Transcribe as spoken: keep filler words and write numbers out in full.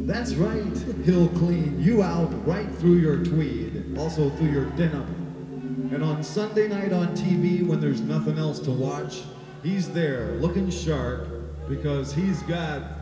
That's right, he'll clean you out right through your tweed, also through your denim. And on Sunday night on T V, when there's nothing else to watch, he's there looking sharp because he's got